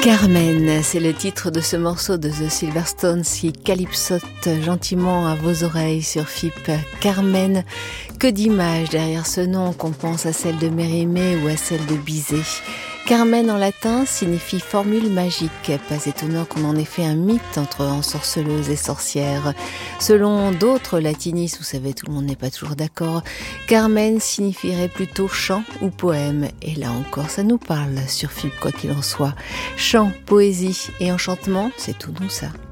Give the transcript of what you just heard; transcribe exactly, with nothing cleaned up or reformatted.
Carmen, c'est le titre de ce morceau de The Silverstones qui calypsote gentiment à vos oreilles sur F I P. Carmen, que d'images derrière ce nom, qu'on pense à celle de Mérimée ou à celle de Bizet. Carmen en latin signifie formule magique, pas étonnant qu'on en ait fait un mythe entre ensorceleuses et sorcières. Selon d'autres latinistes, vous savez, tout le monde n'est pas toujours d'accord, Carmen signifierait plutôt chant ou poème. Et là encore, ça nous parle sur F I P, quoi qu'il en soit. Chant, poésie et enchantement, c'est tout nous ça.